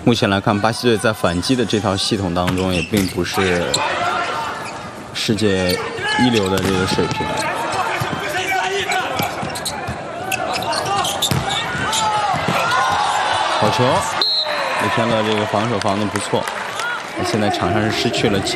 目前来看，巴西队在反击的这套系统当中，也并不是世界一流的这个水平。好球！雷天乐这个防守防得不错，现在场上是失去了